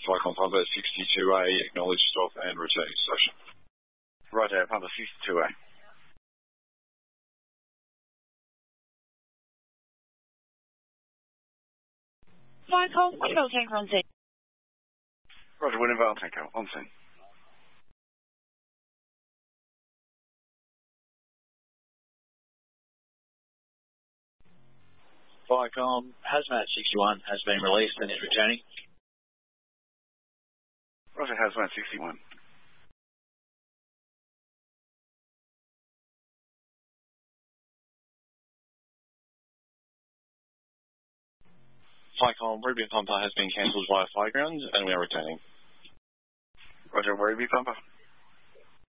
Flycon Pumper 62A, acknowledge stop and returning station. Roger, Pumper 62A. Flycon, Wintervale Tanker on scene. Roger, Wintervale Tanker on scene. Flycon, Hazmat 61 has been released and is returning. Roger, Hazmat 61. Flycon, Ruby Pumper has been cancelled via Flyground and we are returning. Roger, Ruby Pumper.